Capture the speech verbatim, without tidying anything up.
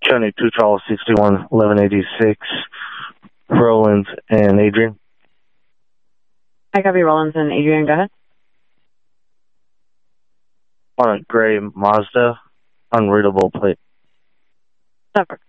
seventy-two Charles sixty-one eleven eighty-six. Rollins and Adrian. I copy Rollins and Adrian. Go ahead. On a gray Mazda, unreadable plate. That works.